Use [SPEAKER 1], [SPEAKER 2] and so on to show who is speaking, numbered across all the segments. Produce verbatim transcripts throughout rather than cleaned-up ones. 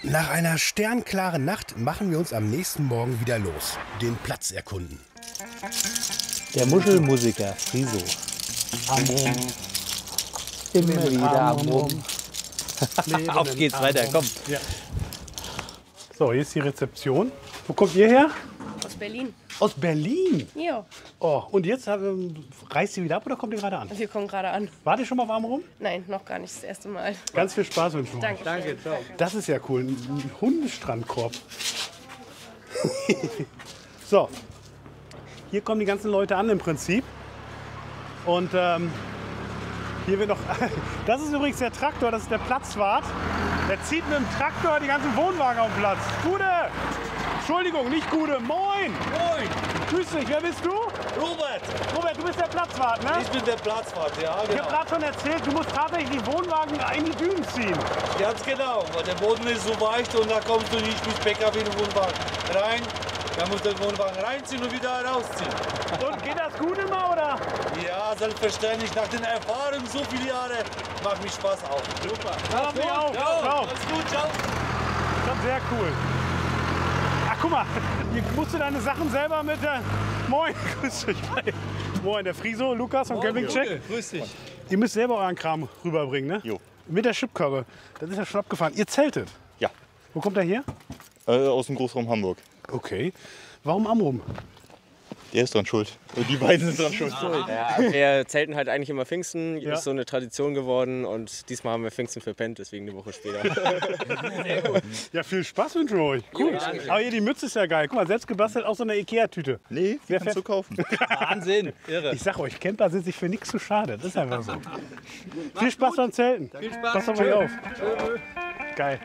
[SPEAKER 1] Nach einer sternklaren Nacht machen wir uns am nächsten Morgen wieder los. Den Platz erkunden.
[SPEAKER 2] Der Muschelmusiker Friso. Amrum. Immer wieder Amrum. Auf geht's weiter, komm.
[SPEAKER 3] Ja. So, hier ist die Rezeption. Wo kommt ihr her?
[SPEAKER 4] Aus Berlin.
[SPEAKER 3] Aus Berlin?
[SPEAKER 4] Ja.
[SPEAKER 3] Oh, und jetzt ähm, reist ihr wieder ab oder kommt ihr gerade an?
[SPEAKER 4] Wir kommen gerade an.
[SPEAKER 3] Wart ihr schon mal auf Amrum?
[SPEAKER 4] Nein, noch gar nicht. Das erste Mal.
[SPEAKER 3] Ganz viel Spaß wünschen wir euch.
[SPEAKER 4] Danke.
[SPEAKER 2] Danke, ciao.
[SPEAKER 3] Das ist ja cool. Ein Hundestrandkorb. So, hier kommen die ganzen Leute an im Prinzip. Und ähm, hier wird noch. Das ist übrigens der Traktor, das ist der Platzwart. Der zieht mit dem Traktor die ganzen Wohnwagen auf den Platz. Gude! Entschuldigung, nicht Gude. Moin!
[SPEAKER 5] Moin!
[SPEAKER 3] Grüß dich, wer bist du?
[SPEAKER 5] Robert!
[SPEAKER 3] Robert, du bist der Platzwart, ne?
[SPEAKER 5] Ich bin der Platzwart, ja,
[SPEAKER 3] Ich
[SPEAKER 5] genau.
[SPEAKER 3] habe gerade schon erzählt, du musst tatsächlich die Wohnwagen in die Dünen ziehen.
[SPEAKER 5] Ganz genau, weil der Boden ist so weich und da kommst du nicht mit P K W in den Wohnwagen rein. Da musst du den Wohnwagen reinziehen und wieder rausziehen.
[SPEAKER 3] Und geht das gut immer, oder?
[SPEAKER 5] Ja, selbstverständlich. Nach den Erfahrungen so viele Jahre macht mich Spaß auch. Super.
[SPEAKER 3] Pass auf mich auf.
[SPEAKER 5] Ciao.
[SPEAKER 3] Ciao.
[SPEAKER 5] Alles gut, ciao.
[SPEAKER 3] Das ist sehr cool. Ach, guck mal, hier musst du deine Sachen selber mit der... Moin, grüß dich. Moin, der Friso, Lukas vom Campingcheck.
[SPEAKER 5] Grüß dich.
[SPEAKER 3] Ihr müsst selber euren Kram rüberbringen, ne?
[SPEAKER 6] Jo.
[SPEAKER 3] Mit der Schubkarre. Das ist ja schon abgefahren. Ihr zeltet?
[SPEAKER 6] Ja,
[SPEAKER 3] Wo kommt er her?
[SPEAKER 6] äh, aus dem Großraum Hamburg.
[SPEAKER 3] Okay. Warum Amrum?
[SPEAKER 6] Der ist dran schuld. Die beiden sind dran schuld.
[SPEAKER 2] Ja, wir zelten halt eigentlich immer Pfingsten.
[SPEAKER 3] Ja.
[SPEAKER 2] Ist so eine Tradition geworden. Und diesmal haben wir Pfingsten verpennt, deswegen eine Woche später.
[SPEAKER 3] Ja, viel Spaß wünschen wir euch. Cool. Aber hier, die Mütze ist ja geil. Guck mal, selbst gebastelt aus so einer Ikea-Tüte.
[SPEAKER 6] Nee,
[SPEAKER 3] Wer
[SPEAKER 6] wer kannst du
[SPEAKER 3] fährt-
[SPEAKER 6] kaufen.
[SPEAKER 2] Wahnsinn, irre.
[SPEAKER 3] Ich sag euch, Camper sind sich für nichts zu schade. Das ist einfach so. Viel Spaß beim Zelten. Viel Spaß. Passt auf euch auf. Geil.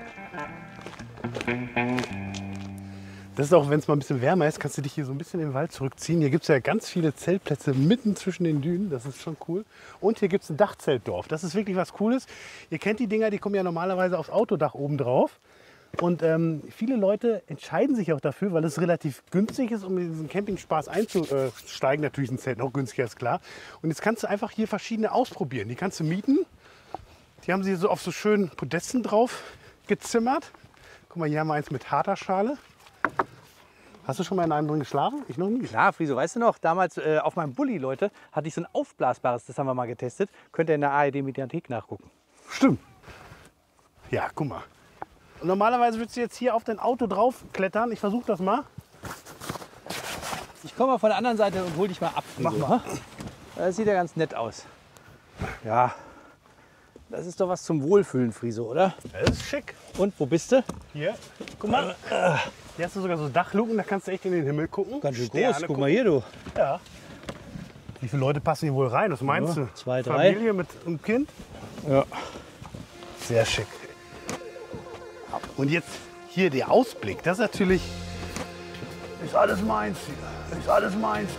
[SPEAKER 3] Das ist auch, wenn es mal ein bisschen wärmer ist, kannst du dich hier so ein bisschen in den Wald zurückziehen. Hier gibt es ja ganz viele Zeltplätze mitten zwischen den Dünen. Das ist schon cool. Und hier gibt es ein Dachzeltdorf. Das ist wirklich was Cooles. Ihr kennt die Dinger, die kommen ja normalerweise aufs Autodach oben drauf. Und ähm, viele Leute entscheiden sich auch dafür, weil es relativ günstig ist, um in diesen Campingspaß einzusteigen. Natürlich ist ein Zelt noch günstiger, ist klar. Und jetzt kannst du einfach hier verschiedene ausprobieren. Die kannst du mieten. Die haben sie so auf so schönen Podesten drauf gezimmert. Guck mal, hier haben wir eins mit harter Schale. Hast du schon mal in einem drin geschlafen? Ich noch nie.
[SPEAKER 2] Klar, Friso, weißt du noch, damals äh, auf meinem Bulli, Leute, hatte ich so ein aufblasbares, das haben wir mal getestet. Könnt ihr in der A R D-Mediathek nachgucken.
[SPEAKER 3] Stimmt. Ja, guck mal. Und normalerweise würdest du jetzt hier auf dein Auto drauf klettern. Ich versuche das mal.
[SPEAKER 2] Ich komme mal von der anderen Seite und hol dich mal ab. Friso.
[SPEAKER 3] Mach mal.
[SPEAKER 2] Das sieht ja ganz nett aus. Ja, das ist doch was zum Wohlfühlen, Friso, oder?
[SPEAKER 3] Das ist schick.
[SPEAKER 2] Und, wo bist du?
[SPEAKER 3] Hier, guck mal. Hier hast du sogar so Dachluken, da kannst du echt in den Himmel gucken.
[SPEAKER 2] Ganz schön
[SPEAKER 3] Sterne
[SPEAKER 2] groß, guck
[SPEAKER 3] gucken.
[SPEAKER 2] mal hier, du.
[SPEAKER 3] Ja. Wie viele Leute passen hier wohl rein? Was meinst
[SPEAKER 2] Ja,
[SPEAKER 3] du?
[SPEAKER 2] zwei, drei.
[SPEAKER 3] Familie mit einem Kind?
[SPEAKER 2] Ja.
[SPEAKER 3] Sehr schick. Und jetzt hier der Ausblick. Das ist natürlich... Ist alles meins hier. Ist alles meins.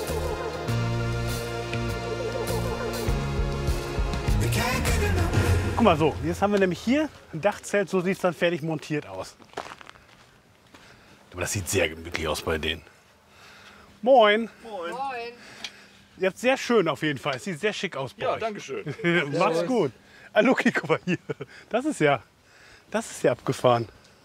[SPEAKER 3] Guck mal so, jetzt haben wir nämlich hier ein Dachzelt, so sieht es dann fertig montiert aus. Aber das sieht sehr gemütlich aus bei denen. Moin.
[SPEAKER 4] Moin.
[SPEAKER 3] Ihr habt sehr schön auf jeden Fall. Es sieht sehr schick aus bei
[SPEAKER 5] Ja,
[SPEAKER 3] euch.
[SPEAKER 5] danke schön.
[SPEAKER 3] Macht's gut. Ah, Luki, guck mal hier. Das ist ja, das ist ja abgefahren.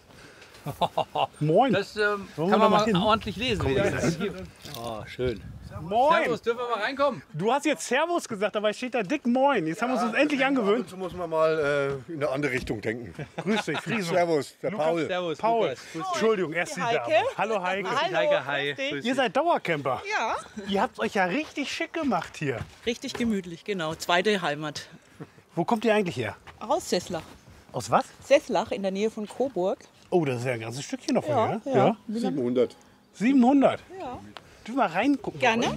[SPEAKER 3] Moin.
[SPEAKER 7] Das ähm,
[SPEAKER 3] Wollen wir
[SPEAKER 7] kann
[SPEAKER 3] da
[SPEAKER 7] man
[SPEAKER 3] mal
[SPEAKER 7] mal
[SPEAKER 3] hin?
[SPEAKER 7] ordentlich lesen. Wie
[SPEAKER 3] ich
[SPEAKER 7] das
[SPEAKER 3] das-
[SPEAKER 7] gibt. Oh, schön.
[SPEAKER 3] Moin.
[SPEAKER 7] Servus, dürfen wir mal reinkommen?
[SPEAKER 3] Du hast jetzt Servus gesagt, dabei steht da dick Moin. Jetzt haben wir uns endlich angewöhnt.
[SPEAKER 8] Dazu muss man mal äh, in eine andere Richtung denken.
[SPEAKER 3] Grüß dich, Friso.
[SPEAKER 8] Servus, der Paul.
[SPEAKER 7] Servus,
[SPEAKER 3] Paul.
[SPEAKER 7] Lukas. Grüß dich.
[SPEAKER 3] Entschuldigung, erst die Dame. Hallo Heike.
[SPEAKER 7] Heike, hi. Grüß
[SPEAKER 3] Ihr seid Dauercamper.
[SPEAKER 9] Ja,
[SPEAKER 3] Ihr habt euch ja richtig schick gemacht hier.
[SPEAKER 9] richtig gemütlich, genau. Zweite Heimat.
[SPEAKER 3] Wo kommt ihr eigentlich her?
[SPEAKER 9] Aus Sesslach.
[SPEAKER 3] Aus was?
[SPEAKER 9] Sesslach in der Nähe von Coburg.
[SPEAKER 3] Oh, das ist ja ein ganzes Stückchen noch von
[SPEAKER 9] Ja,
[SPEAKER 3] hier.
[SPEAKER 9] ja.
[SPEAKER 8] siebenhundert.
[SPEAKER 3] siebenhundert.
[SPEAKER 9] Ja.
[SPEAKER 3] Dürfen wir mal reingucken? bei
[SPEAKER 9] Gerne.
[SPEAKER 3] euch?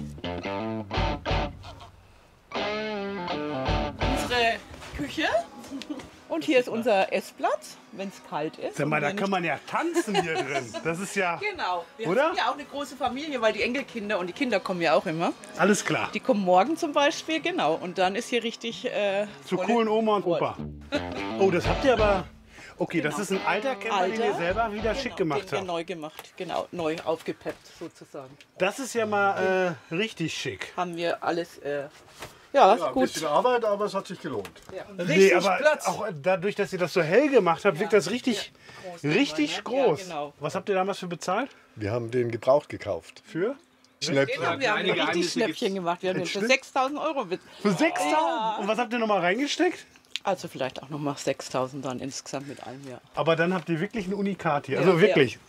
[SPEAKER 9] Unsere Küche. Und hier ist unser Essplatz, wenn es kalt ist.
[SPEAKER 3] Sag mal,
[SPEAKER 9] Und
[SPEAKER 3] da
[SPEAKER 9] wenn
[SPEAKER 3] kann
[SPEAKER 9] nicht-
[SPEAKER 3] man ja tanzen hier drin. Das ist ja
[SPEAKER 9] Genau. Wir
[SPEAKER 3] Oder?
[SPEAKER 9] sind ja auch eine große Familie, weil die Enkelkinder und die Kinder kommen ja auch immer.
[SPEAKER 3] alles klar.
[SPEAKER 9] Die kommen morgen zum Beispiel, genau. Und dann ist hier richtig... Äh,
[SPEAKER 3] Zu
[SPEAKER 9] volle
[SPEAKER 3] coolen Oma und
[SPEAKER 9] Freude.
[SPEAKER 3] Opa. Oh, das habt ihr aber... Okay, das
[SPEAKER 9] Genau.
[SPEAKER 3] ist ein alter Camper, den ihr
[SPEAKER 9] Alter.
[SPEAKER 3] selber wieder
[SPEAKER 9] Genau,
[SPEAKER 3] schick gemacht
[SPEAKER 9] den wir
[SPEAKER 3] habt.
[SPEAKER 9] neu gemacht, genau, neu aufgepeppt sozusagen.
[SPEAKER 3] Das ist ja mal äh, richtig schick.
[SPEAKER 9] Haben wir alles äh, Ja, ist
[SPEAKER 8] Ja, ein
[SPEAKER 9] gut.
[SPEAKER 8] bisschen Arbeit, aber es hat sich gelohnt.
[SPEAKER 3] Nee, aber auch dadurch, dass ihr das so hell gemacht habt, wirkt das richtig, richtig groß.
[SPEAKER 9] Ja, genau.
[SPEAKER 3] Was habt ihr damals für bezahlt?
[SPEAKER 8] Wir haben den gebraucht gekauft.
[SPEAKER 3] Für?
[SPEAKER 8] Schnäppchen.
[SPEAKER 9] Ja, wir haben
[SPEAKER 7] Kleine
[SPEAKER 9] richtig
[SPEAKER 7] Geheimnisse
[SPEAKER 9] Schnäppchen gemacht. Wir haben den für sechstausend Euro. mit-
[SPEAKER 3] Für sechstausend? Und was habt ihr nochmal reingesteckt?
[SPEAKER 9] Also vielleicht auch nochmal sechstausend dann insgesamt mit allem, ja.
[SPEAKER 3] Aber dann habt ihr wirklich ein Unikat hier. Also
[SPEAKER 9] Ja,
[SPEAKER 3] wirklich.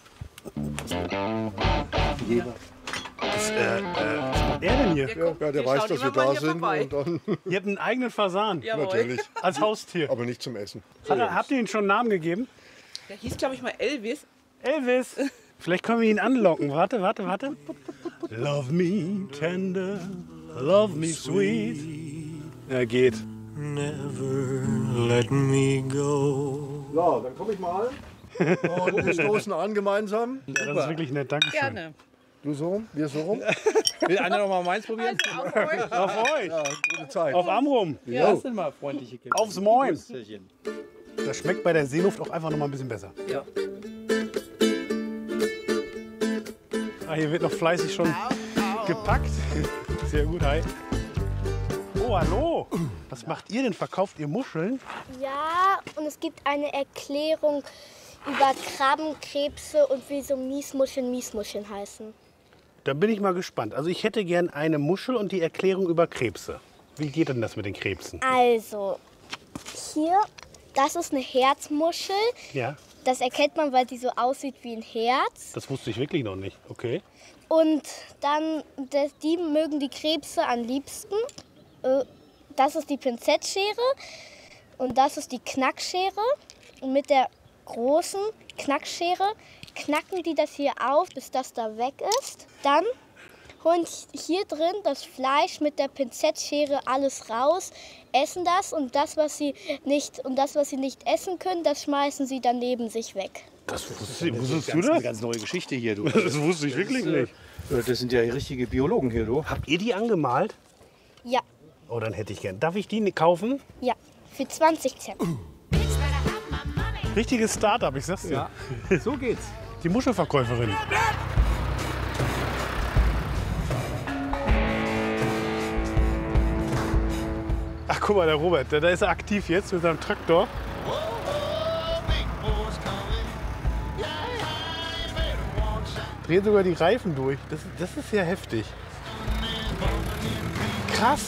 [SPEAKER 3] Das, äh, äh, was macht er denn hier?
[SPEAKER 8] Ja, ja, der
[SPEAKER 9] Wir
[SPEAKER 8] weiß,
[SPEAKER 9] schauen
[SPEAKER 8] dass wir
[SPEAKER 9] immer mal
[SPEAKER 8] da
[SPEAKER 9] hier
[SPEAKER 8] sind.
[SPEAKER 9] vorbei.
[SPEAKER 8] Und dann
[SPEAKER 3] Ihr habt einen eigenen Fasan.
[SPEAKER 9] Jawohl.
[SPEAKER 8] natürlich.
[SPEAKER 3] Als Haustier.
[SPEAKER 8] Aber nicht zum Essen.
[SPEAKER 3] Hat er, habt ihr ihm schon einen Namen gegeben?
[SPEAKER 9] Der hieß, glaube ich, mal Elvis.
[SPEAKER 3] Elvis. Vielleicht können wir ihn anlocken. Warte, warte, warte. Love me tender, love me sweet. Ja, geht.
[SPEAKER 5] Let me go.
[SPEAKER 8] Ja, dann komme ich mal. Und wir stoßen an gemeinsam.
[SPEAKER 3] Ja, das ist wirklich nett. Dankeschön.
[SPEAKER 9] Gerne.
[SPEAKER 8] Du so rum, wir so rum.
[SPEAKER 7] Will einer noch mal meins probieren?
[SPEAKER 9] Also auf euch.
[SPEAKER 3] Auf euch.
[SPEAKER 8] Ja, gute Zeit.
[SPEAKER 3] Auf Amrum.
[SPEAKER 7] Ja, das sind mal freundliche Kinder.
[SPEAKER 3] Aufs Moin.
[SPEAKER 7] Grüßchen.
[SPEAKER 3] Das schmeckt bei der Seeluft auch einfach noch mal ein bisschen besser.
[SPEAKER 7] Ja.
[SPEAKER 3] Ah, hier wird noch fleißig schon gepackt. Sehr gut, hi. Oh, hallo. Was macht ihr denn? Verkauft ihr Muscheln?
[SPEAKER 10] Ja, und es gibt eine Erklärung über Krabbenkrebse und wieso Miesmuscheln Miesmuscheln heißen.
[SPEAKER 3] Da bin ich mal gespannt. Also ich hätte gern eine Muschel und die Erklärung über Krebse. Wie geht denn das mit den Krebsen?
[SPEAKER 10] Also, hier, das ist eine Herzmuschel.
[SPEAKER 3] Ja,
[SPEAKER 10] Das erkennt man, weil die so aussieht wie ein Herz.
[SPEAKER 3] das wusste ich wirklich noch nicht. Okay.
[SPEAKER 10] Und dann, das, die mögen die Krebse am liebsten. Äh, Das ist die Pinzettschere und das ist die Knackschere. Und mit der großen Knackschere knacken die das hier auf, bis das da weg ist. Dann holen hier drin das Fleisch mit der Pinzettschere alles raus, essen das und das, was sie nicht, und das, was sie nicht essen können, das schmeißen sie dann neben sich weg.
[SPEAKER 3] Das wusstest, wusstest du
[SPEAKER 7] Ganz,
[SPEAKER 3] das?
[SPEAKER 7] eine ganz neue Geschichte hier, du.
[SPEAKER 3] Das wusste ich wirklich nicht.
[SPEAKER 7] Das sind ja richtige Biologen hier, du.
[SPEAKER 3] Habt ihr die angemalt?
[SPEAKER 10] Ja,
[SPEAKER 3] Oh, dann hätte ich gern. Darf ich die kaufen?
[SPEAKER 10] ja, für zwanzig Cent.
[SPEAKER 3] Richtiges Start-up, ich sag's dir.
[SPEAKER 7] Ja, so geht's.
[SPEAKER 3] Die Muschelverkäuferin. Ach, guck mal, der Robert, da da ist er aktiv jetzt mit seinem Traktor. Dreht sogar die Reifen durch. Das, das ist ja heftig. Krass.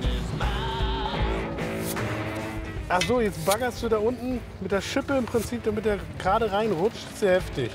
[SPEAKER 3] Ach so, jetzt baggerst du da unten mit der Schippe im Prinzip, damit er gerade reinrutscht. Das ist ja heftig.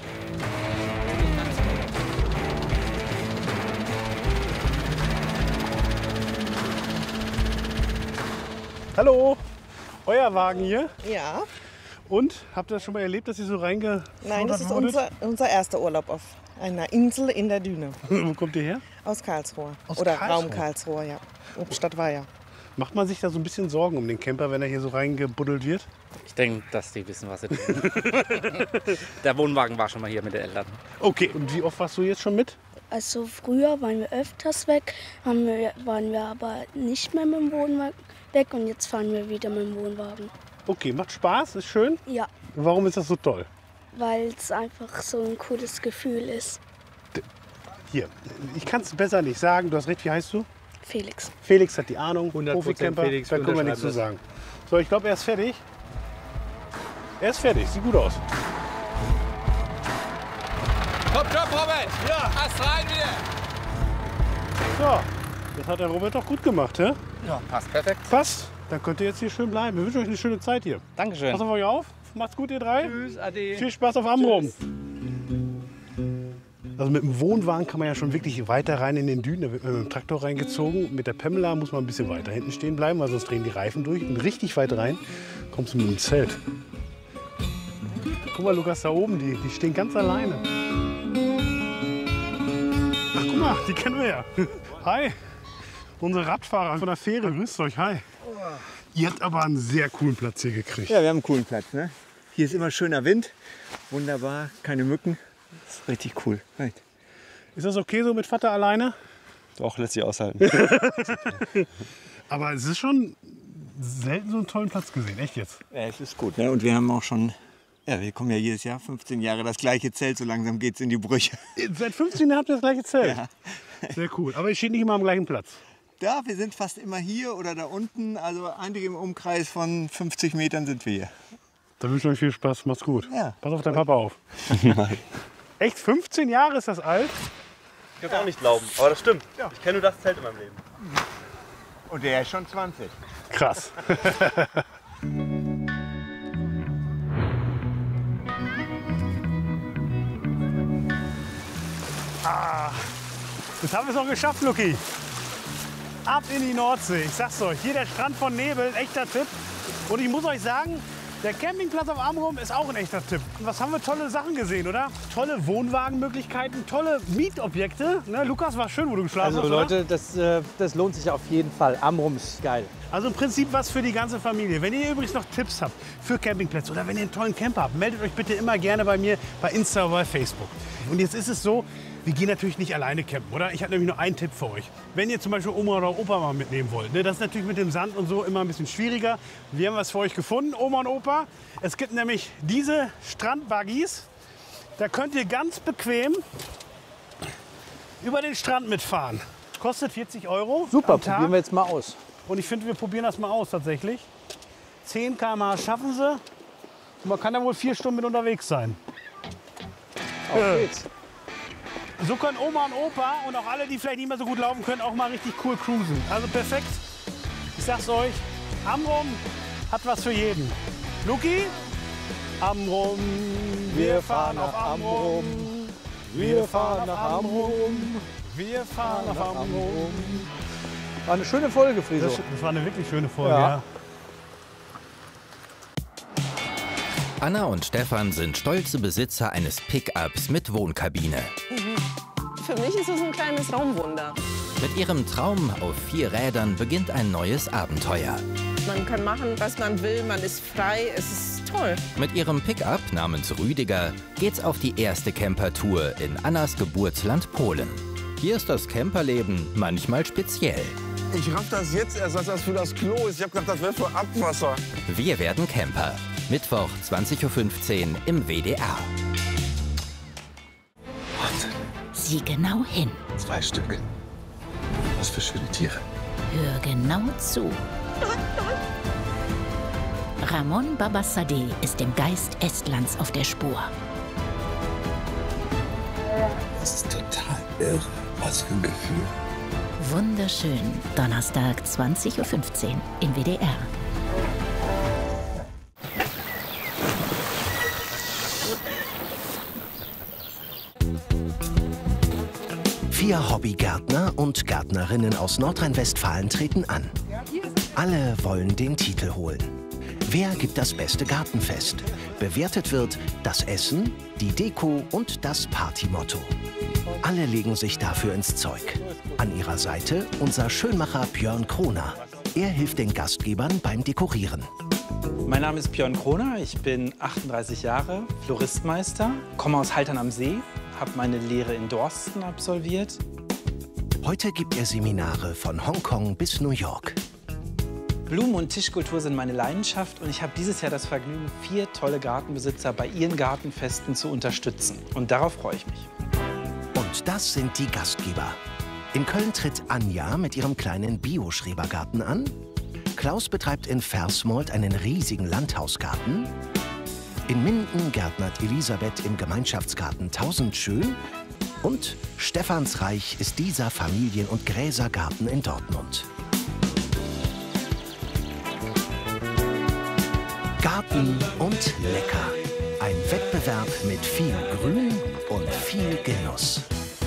[SPEAKER 3] Hallo, euer Wagen hier.
[SPEAKER 11] Ja,
[SPEAKER 3] Und, habt ihr das schon mal erlebt, dass ihr so reinge...
[SPEAKER 11] nein, das ist
[SPEAKER 3] wurdet?
[SPEAKER 11] unser, unser erster Urlaub auf einer Insel in der Düne.
[SPEAKER 3] Wo kommt ihr her?
[SPEAKER 11] Aus Karlsruhe.
[SPEAKER 3] Aus
[SPEAKER 11] Oder
[SPEAKER 3] Karlsruhe?
[SPEAKER 11] Raum Karlsruhe, ja. Obstadt war ja.
[SPEAKER 3] Macht man sich da so ein bisschen Sorgen um den Camper, wenn er hier so reingebuddelt wird?
[SPEAKER 12] Ich denke, dass die wissen, was sie tun. Der Wohnwagen war schon mal hier mit den Eltern.
[SPEAKER 3] Okay, und wie oft warst du jetzt schon mit?
[SPEAKER 10] Also früher waren wir öfters weg, haben wir, waren wir aber nicht mehr mit dem Wohnwagen weg und jetzt fahren wir wieder mit dem Wohnwagen.
[SPEAKER 3] Okay, macht Spaß, ist schön.
[SPEAKER 10] Ja,
[SPEAKER 3] Warum ist das so toll?
[SPEAKER 10] weil es einfach so ein cooles Gefühl ist.
[SPEAKER 3] Hier, ich kann es besser nicht sagen. Du hast recht, wie heißt du?
[SPEAKER 10] Felix.
[SPEAKER 3] Felix hat die Ahnung,
[SPEAKER 7] hundert Prozent
[SPEAKER 3] Profi-Camper,
[SPEAKER 7] Felix,
[SPEAKER 3] da können wir nichts zu
[SPEAKER 7] unterschreiben
[SPEAKER 3] sagen. So, ich glaube, er ist fertig. Er ist fertig, sieht gut aus.
[SPEAKER 12] Komm, komm, Robert! Ja! Ast rein wieder!
[SPEAKER 3] So, das hat der Robert doch gut gemacht, hä?
[SPEAKER 12] Ja, passt perfekt.
[SPEAKER 3] Passt, dann könnt ihr jetzt hier schön bleiben. Wir wünschen euch eine schöne Zeit hier.
[SPEAKER 12] Dankeschön.
[SPEAKER 3] Pass auf euch auf, macht's gut, ihr drei.
[SPEAKER 7] Tschüss, ade.
[SPEAKER 3] Viel Spaß auf Amrum. Also mit dem Wohnwagen kann man ja schon wirklich weiter rein in den Dünen. Da wird man mit dem Traktor reingezogen. Mit der Pamela muss man ein bisschen weiter hinten stehen bleiben, weil sonst drehen die Reifen durch. Und richtig weit rein kommst du mit dem Zelt. Guck mal, Lukas, da oben, die, die stehen ganz alleine. Ach, guck mal, die kennen wir ja. Hi, unsere Radfahrer von der Fähre. Grüßt euch, hi. Ihr habt aber einen sehr coolen Platz hier gekriegt.
[SPEAKER 13] Ja, wir haben einen coolen Platz. Ne? Hier ist immer schöner Wind. Wunderbar, keine Mücken. Das ist richtig cool. Right.
[SPEAKER 3] Ist das okay so mit Vater alleine?
[SPEAKER 13] Doch, lässt sich aushalten.
[SPEAKER 3] Aber es ist schon selten so einen tollen Platz gesehen, echt jetzt.
[SPEAKER 13] Ja, es ist gut. Ne? Und wir haben auch schon, ja, wir kommen ja jedes Jahr fünfzehn Jahre das gleiche Zelt. So langsam geht es in die Brüche.
[SPEAKER 3] Seit fünfzehn Jahren habt ihr das gleiche Zelt?
[SPEAKER 13] Ja.
[SPEAKER 3] Sehr cool. Aber ihr steht nicht immer am gleichen Platz?
[SPEAKER 13] Ja, wir sind fast immer hier oder da unten. Also eigentlich im Umkreis von fünfzig Metern sind wir hier.
[SPEAKER 3] Dann wünsche ich euch viel Spaß. Macht's gut.
[SPEAKER 13] Ja.
[SPEAKER 3] Pass auf deinen Papa auf. Echt? fünfzehn Jahre ist das alt?
[SPEAKER 14] Ich kann es auch nicht glauben, aber das stimmt. Ich kenne nur das Zelt in meinem Leben.
[SPEAKER 13] Und der ist schon zwanzig.
[SPEAKER 3] Krass. Ah, jetzt haben wir es noch geschafft, Lucky. Ab in die Nordsee. Ich sag's euch, hier der Strand von Nebel, echter Tipp. Und ich muss euch sagen, der Campingplatz auf Amrum ist auch ein echter Tipp. Was haben wir tolle Sachen gesehen, oder? Tolle Wohnwagenmöglichkeiten, tolle Mietobjekte. Ne, Lukas, war schön, wo du geschlafen
[SPEAKER 2] Also
[SPEAKER 3] hast,
[SPEAKER 2] Leute,
[SPEAKER 3] oder?
[SPEAKER 2] das, äh, das lohnt sich auf jeden Fall. Amrum ist geil.
[SPEAKER 3] Also im Prinzip was für die ganze Familie. Wenn ihr übrigens noch Tipps habt für Campingplätze oder wenn ihr einen tollen Camper habt, meldet euch bitte immer gerne bei mir bei Insta oder bei Facebook. Und jetzt ist es so, wir gehen natürlich nicht alleine campen, oder? Ich habe nämlich nur einen Tipp für euch. Wenn ihr zum Beispiel Oma oder Opa mal mitnehmen wollt, ne, das ist natürlich mit dem Sand und so immer ein bisschen schwieriger. Wir haben was für euch gefunden, Oma und Opa. Es gibt nämlich diese Strandbuggies. Da könnt ihr ganz bequem über den Strand mitfahren. Kostet vierzig Euro.
[SPEAKER 2] Super,
[SPEAKER 3] am Tag.
[SPEAKER 2] probieren wir jetzt mal aus.
[SPEAKER 3] Und ich finde, wir probieren das mal aus tatsächlich. zehn Kilometer pro Stunde schaffen sie. Und man kann da wohl vier Stunden mit unterwegs sein.
[SPEAKER 2] Auf geht's.
[SPEAKER 3] So können Oma und Opa und auch alle, die vielleicht nicht mehr so gut laufen können, auch mal richtig cool cruisen. Also perfekt. Ich sag's euch, Amrum hat was für jeden. Luki? Amrum, wir fahren nach Amrum. Wir fahren nach Amrum. Wir fahren nach Amrum.
[SPEAKER 2] War eine schöne Folge, Friso.
[SPEAKER 3] Das, das war eine wirklich schöne Folge,
[SPEAKER 2] Ja.
[SPEAKER 3] ja.
[SPEAKER 15] Anna und Stefan sind stolze Besitzer eines Pickups mit Wohnkabine.
[SPEAKER 9] Für mich ist es ein kleines Raumwunder.
[SPEAKER 15] Mit ihrem Traum auf vier Rädern beginnt ein neues Abenteuer.
[SPEAKER 9] Man kann machen, was man will, man ist frei, es ist toll.
[SPEAKER 15] Mit ihrem Pickup namens Rüdiger geht's auf die erste Campertour in Annas Geburtsland Polen. Hier ist das Camperleben manchmal speziell.
[SPEAKER 16] Ich raff das jetzt erst, dass das für das Klo ist. Ich hab gedacht, das wäre für Abwasser.
[SPEAKER 15] Wir werden Camper. Mittwoch zwanzig Uhr fünfzehn im W D R.
[SPEAKER 17] Sieh genau hin.
[SPEAKER 16] Zwei Stück. Was für schöne Tiere.
[SPEAKER 17] Hör genau zu. Ramon Babassadeh ist dem Geist Estlands auf der Spur.
[SPEAKER 16] Das ist total irre. Was für ein Gefühl.
[SPEAKER 17] Wunderschön. Donnerstag zwanzig Uhr fünfzehn im W D R.
[SPEAKER 18] Vier Hobbygärtner und Gärtnerinnen aus Nordrhein-Westfalen treten an. Alle wollen den Titel holen. Wer gibt das beste Gartenfest? Bewertet wird das Essen, die Deko und das Partymotto. Alle legen sich dafür ins Zeug. An ihrer Seite unser Schönmacher Björn Kroner. Er hilft den Gastgebern beim Dekorieren.
[SPEAKER 19] Mein Name ist Björn Kroner, ich bin achtunddreißig Jahre, Floristmeister, komme aus Haltern am See, habe meine Lehre in Dorsten absolviert.
[SPEAKER 18] Heute gibt er Seminare von Hongkong bis New York.
[SPEAKER 19] Blumen- und Tischkultur sind meine Leidenschaft und ich habe dieses Jahr das Vergnügen, vier tolle Gartenbesitzer bei ihren Gartenfesten zu unterstützen. Und darauf freue ich mich.
[SPEAKER 18] Und das sind die Gastgeber. In Köln tritt Anja mit ihrem kleinen Bio-Schrebergarten an. Klaus betreibt in Versmold einen riesigen Landhausgarten. In Minden gärtnert Elisabeth im Gemeinschaftsgarten Tausendschön. Und Stephansreich ist dieser Familien- und Gräsergarten in Dortmund. Garten und lecker. Ein Wettbewerb mit viel Grün und viel Genuss.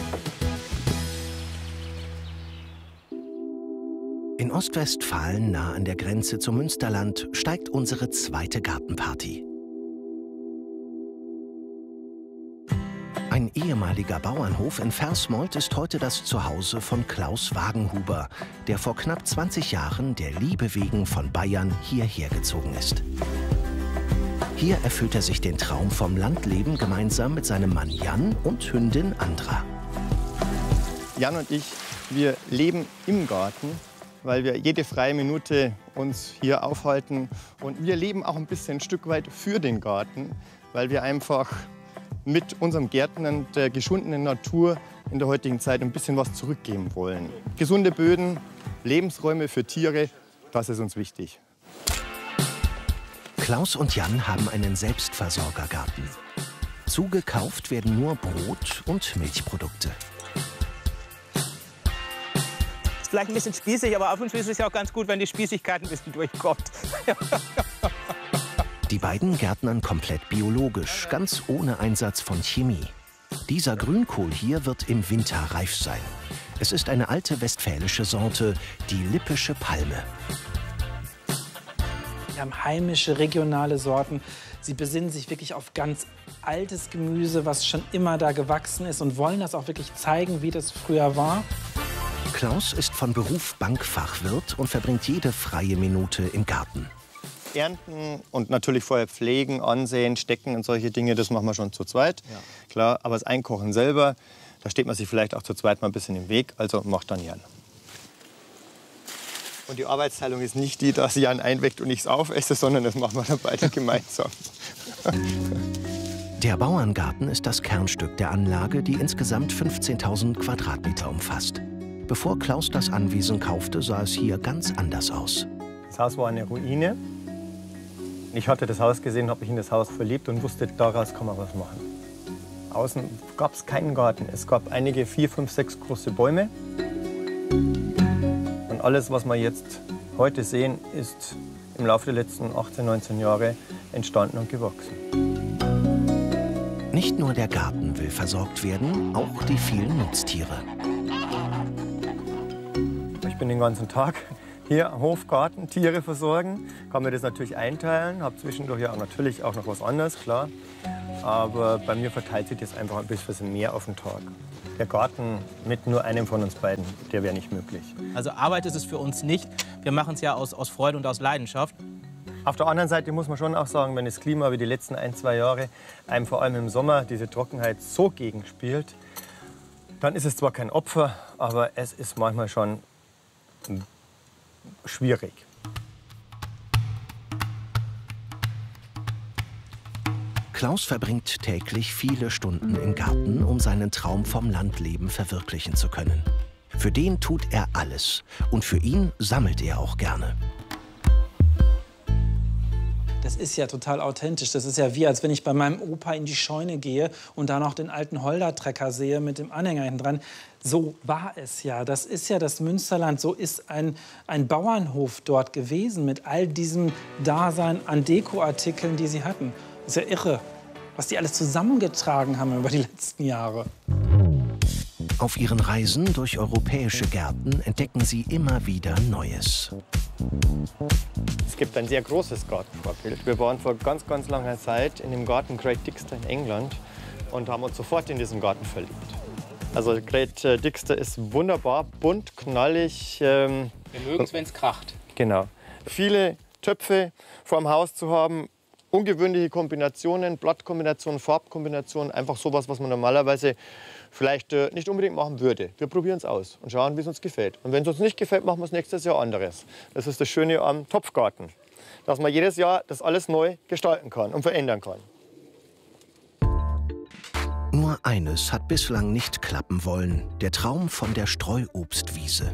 [SPEAKER 18] In Ostwestfalen, nah an der Grenze zum Münsterland, steigt unsere zweite Gartenparty. Ein ehemaliger Bauernhof in Versmold ist heute das Zuhause von Klaus Wagenhuber, der vor knapp zwanzig Jahren der Liebe wegen von Bayern hierher gezogen ist. Hier erfüllt er sich den Traum vom Landleben gemeinsam mit seinem Mann Jan und Hündin Andra.
[SPEAKER 13] Jan und ich, wir leben im Garten, weil wir jede freie Minute uns hier aufhalten. Und wir leben auch ein bisschen ein Stück weit für den Garten, weil wir einfach mit unserem Gärtnern der geschundenen Natur in der heutigen Zeit ein bisschen was zurückgeben wollen. Gesunde Böden, Lebensräume für Tiere, das ist uns wichtig.
[SPEAKER 18] Klaus und Jan haben einen Selbstversorgergarten. Zugekauft werden nur Brot und Milchprodukte.
[SPEAKER 20] Ist vielleicht ein bisschen spießig, aber auf und zu ist es ja auch ganz gut, wenn die Spießigkeit ein bisschen durchkommt.
[SPEAKER 18] Die beiden gärtnern komplett biologisch, ganz ohne Einsatz von Chemie. Dieser Grünkohl hier wird im Winter reif sein. Es ist eine alte westfälische Sorte, die Lippische Palme.
[SPEAKER 19] Wir haben heimische, regionale Sorten. Sie besinnen sich wirklich auf ganz altes Gemüse, was schon immer da gewachsen ist und wollen das auch wirklich zeigen, wie das früher war.
[SPEAKER 18] Klaus ist von Beruf Bankfachwirt und verbringt jede freie Minute im Garten.
[SPEAKER 13] Ernten und natürlich vorher pflegen, ansehen, stecken und solche Dinge, das machen wir schon zu zweit. Ja. Klar, aber das Einkochen selber, da steht man sich vielleicht auch zu zweit mal ein bisschen im Weg, also macht dann Jan. Und die Arbeitsteilung ist nicht die, dass Jan einweckt und ich es aufesse, sondern das machen wir dann beide gemeinsam.
[SPEAKER 18] Der Bauerngarten ist das Kernstück der Anlage, die insgesamt fünfzehntausend Quadratmeter umfasst. Bevor Klaus das Anwesen kaufte, sah es hier ganz anders aus.
[SPEAKER 13] Das Haus war eine Ruine. Ich hatte das Haus gesehen, habe mich in das Haus verliebt und wusste, daraus kann man was machen. Außen gab es keinen Garten. Es gab einige, vier, fünf, sechs große Bäume. Und alles, was wir jetzt heute sehen, ist im Laufe der letzten achtzehn, neunzehn Jahre entstanden und gewachsen.
[SPEAKER 18] Nicht nur der Garten will versorgt werden, auch die vielen Nutztiere.
[SPEAKER 13] Ich bin den ganzen Tag hier am Hof, Garten, Tiere versorgen. Kann mir das natürlich einteilen, habe zwischendurch ja auch natürlich auch noch was anderes, klar. Aber bei mir verteilt sich das einfach ein bisschen mehr auf den Tag. Der Garten mit nur einem von uns beiden, der wäre nicht möglich.
[SPEAKER 20] Also Arbeit ist es für uns nicht. Wir machen es ja aus, aus Freude und aus Leidenschaft.
[SPEAKER 13] Auf der anderen Seite muss man schon auch sagen, wenn das Klima wie die letzten ein, zwei Jahre einem vor allem im Sommer diese Trockenheit so gegenspielt, dann ist es zwar kein Opfer, aber es ist manchmal schon schwierig.
[SPEAKER 18] Klaus verbringt täglich viele Stunden im Garten, um seinen Traum vom Landleben verwirklichen zu können. Für den tut er alles und für ihn sammelt er auch gerne.
[SPEAKER 19] Das ist ja total authentisch. Das ist ja wie, als wenn ich bei meinem Opa in die Scheune gehe und da noch den alten Holder-Trecker sehe mit dem Anhänger hinten dran. So war es ja. Das ist ja das Münsterland. So ist ein, ein Bauernhof dort gewesen mit all diesem Dasein an Dekoartikeln, die sie hatten. Das ist ja irre, was die alles zusammengetragen haben über die letzten Jahre.
[SPEAKER 18] Auf ihren Reisen durch europäische Gärten entdecken sie immer wieder Neues.
[SPEAKER 13] Es gibt ein sehr großes Gartenvorbild. Wir waren vor ganz, ganz langer Zeit in dem Garten Great Dixter in England und haben uns sofort in diesen Garten verliebt. Also Great Dixter ist wunderbar, bunt, knallig. Ähm,
[SPEAKER 12] Wir mögen es, wenn es kracht.
[SPEAKER 13] Genau. Viele Töpfe vor dem Haus zu haben, ungewöhnliche Kombinationen, Blattkombinationen, Farbkombinationen, einfach sowas, was man normalerweise vielleicht äh, nicht unbedingt machen würde. Wir probieren es aus und schauen, wie es uns gefällt. Und wenn es uns nicht gefällt, machen wir es nächstes Jahr anderes. Das ist das Schöne am Topfgarten, dass man jedes Jahr das alles neu gestalten kann und verändern kann.
[SPEAKER 18] Nur eines hat bislang nicht klappen wollen: der Traum von der Streuobstwiese.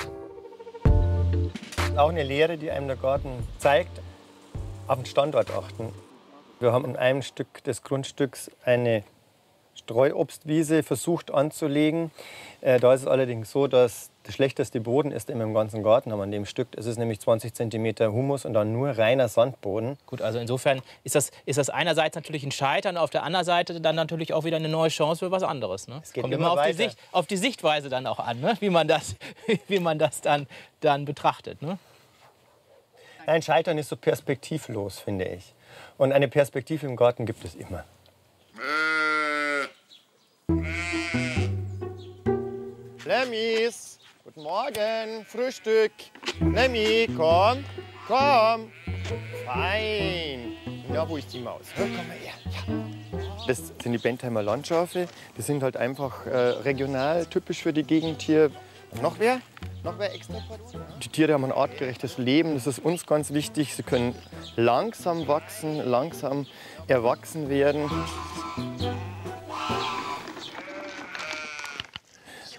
[SPEAKER 13] Auch eine Lehre, die einem der Garten zeigt: auf den Standort achten. Wir haben in einem Stück des Grundstücks eine Streuobstwiese versucht anzulegen. Äh, da ist es allerdings so, dass der schlechteste Boden ist im ganzen Garten an dem Stück. Es ist nämlich zwanzig Zentimeter Humus und dann nur reiner Sandboden.
[SPEAKER 20] Gut, also insofern ist das, ist das einerseits natürlich ein Scheitern, auf der anderen Seite dann natürlich auch wieder eine neue Chance für was anderes. Ne? Es
[SPEAKER 13] geht
[SPEAKER 20] kommt
[SPEAKER 13] immer
[SPEAKER 20] immer auf die,
[SPEAKER 13] weiter.
[SPEAKER 20] Sicht, auf die Sichtweise dann auch an, ne? wie man das, wie man das dann, dann betrachtet. Ne?
[SPEAKER 13] Ein Scheitern ist so perspektivlos, finde ich. Und eine Perspektive im Garten gibt es immer. Lemmis, guten Morgen, Frühstück. Lemmi, komm, komm. Fein. Ja, wo ist die Maus? Ja, komm mal her. Ja. Das sind die Bentheimer Landschafe. Die sind halt einfach äh, regional, typisch für die Gegend hier. Noch wer? Noch wer extra Portion? Die Tiere haben ein artgerechtes Leben. Das ist uns ganz wichtig. Sie können langsam wachsen, langsam erwachsen werden.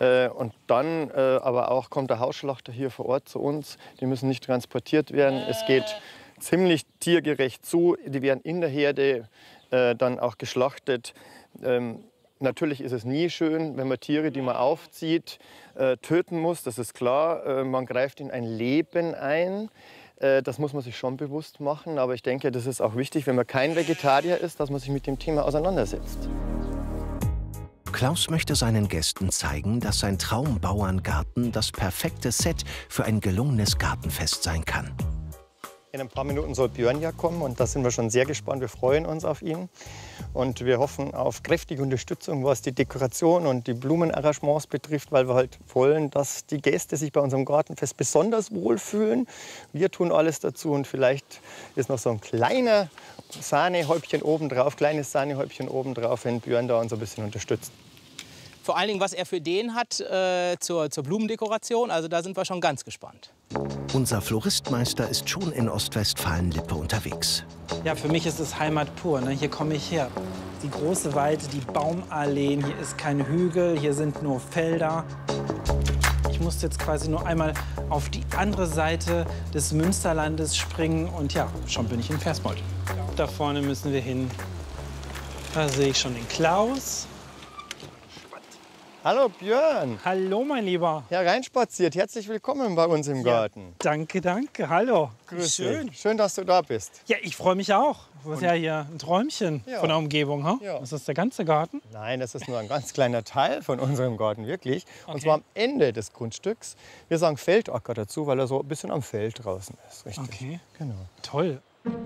[SPEAKER 13] Äh, und dann äh, aber auch kommt der Hausschlachter hier vor Ort zu uns. Die müssen nicht transportiert werden. Es geht ziemlich tiergerecht zu. Die werden in der Herde äh, dann auch geschlachtet. Ähm, natürlich ist es nie schön, wenn man Tiere, die man aufzieht, äh, töten muss. Das ist klar. Äh, man greift in ein Leben ein. Das muss man sich schon bewusst machen, aber ich denke, das ist auch wichtig, wenn man kein Vegetarier ist, dass man sich mit dem Thema auseinandersetzt.
[SPEAKER 18] Klaus möchte seinen Gästen zeigen, dass sein Traumbauerngarten das perfekte Set für ein gelungenes Gartenfest sein kann.
[SPEAKER 13] In ein paar Minuten soll Björn ja kommen und da sind wir schon sehr gespannt. Wir freuen uns auf ihn und wir hoffen auf kräftige Unterstützung, was die Dekoration und die Blumenarrangements betrifft, weil wir halt wollen, dass die Gäste sich bei unserem Gartenfest besonders wohlfühlen. Wir tun alles dazu und vielleicht ist noch so ein kleiner Sahnehäubchen obendrauf, kleines Sahnehäubchen obendrauf, wenn Björn da uns ein bisschen unterstützt.
[SPEAKER 20] Vor allen Dingen, was er für Ideen hat äh, zur, zur Blumendekoration, also da sind wir schon ganz gespannt.
[SPEAKER 18] Unser Floristmeister ist schon in Ostwestfalen-Lippe unterwegs.
[SPEAKER 19] Ja, für mich ist es Heimat pur. Ne? Hier komme ich her. Die große Weide, die Baumalleen, hier ist kein Hügel, hier sind nur Felder. Ich musste jetzt quasi nur einmal auf die andere Seite des Münsterlandes springen und ja, schon bin ich in Versmold. Da vorne müssen wir hin. Da sehe ich schon den Klaus.
[SPEAKER 13] Hallo Björn.
[SPEAKER 19] Hallo mein Lieber.
[SPEAKER 13] Hereinspaziert. Herzlich willkommen bei uns im Garten.
[SPEAKER 19] Ja, danke, danke. Hallo.
[SPEAKER 13] Grüß
[SPEAKER 19] Schön.
[SPEAKER 13] dich. Schön, dass du da bist.
[SPEAKER 19] Ja, ich freue mich auch. Das ist ja hier ein Träumchen
[SPEAKER 13] Ja.
[SPEAKER 19] von der Umgebung. Huh?
[SPEAKER 13] Ja.
[SPEAKER 19] Ist das der ganze Garten?
[SPEAKER 13] Nein, das ist nur ein ganz kleiner Teil von unserem Garten, wirklich. Und
[SPEAKER 19] Okay.
[SPEAKER 13] zwar am Ende des Grundstücks. Wir sagen Feldacker dazu, weil er so ein bisschen am Feld draußen ist. Richtig.
[SPEAKER 19] Okay.
[SPEAKER 13] Genau.
[SPEAKER 19] Toll.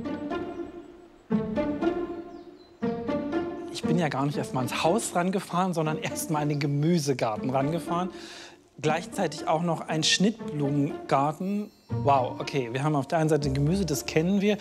[SPEAKER 19] Ich bin ja gar nicht erst mal ins Haus rangefahren, sondern erst mal in den Gemüsegarten rangefahren. Gleichzeitig auch noch ein Schnittblumengarten. Wow, okay, wir haben auf der einen Seite Gemüse, das kennen wir.